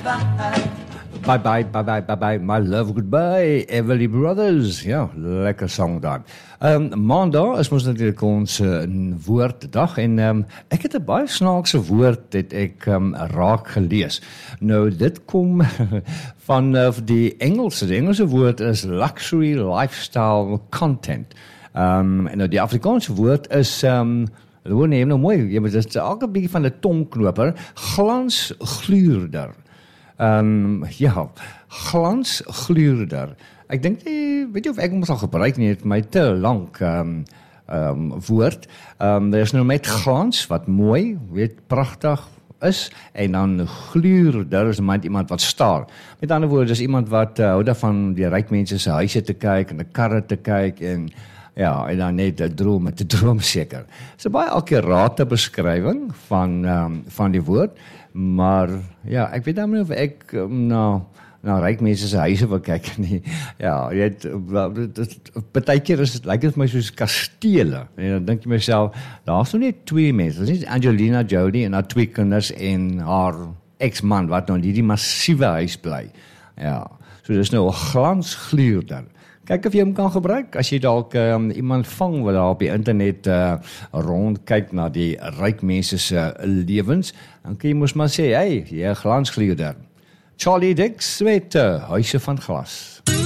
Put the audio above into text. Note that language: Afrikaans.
Bye bye, bye bye, bye bye, my love, goodbye, Everly Brothers. Ja, lekker song daar. Maandag is ons natuurlijk ons woorddag en ek het 'n baie snaakse woord het ek raak gelees. Nou, dit kom van die Engelse woord is luxury lifestyle content. En nou die Afrikaanse woord is hoor nee, nou mooi, jy moet dit is ook 'n bietjie van 'n tongknoper, glansgluurder. Ja, glansgluurder. Ek dink nie, weet jy of ek hom sal gebruik nie, het my te lank woord. Er is nou met glans wat mooi, weet, pragtig is, en dan gluurder is iemand wat staar. Met ander woorde, is iemand wat hou daarvan die ryk mense se huise te kyk en die karre te kyk en ja, en dan net te droom seker. Dis 'n baie akkurate beskrywing van die woord, maar ja, ek weet nie of ek na ryk mense se huise wil kyk nie. Ja, jy weet, partykeer lyk dit vir my soos kastele. En dan dink jy myself, daar's nog net twee mense, dis nie Angelina Jolie en haar twee kinders en haar ex-man wat nou in hierdie massiewe huis bly. Ja, so dis nou 'n glansgluurder. Kyk of jy hom kan gebruik, as jy dalk iemand vang wat daar op die internet rondkyk na die ryk mense se lewens, dan kan jy mos maar sê, hey, jy glansgluurder. Charlie Dix met Huise van Glas.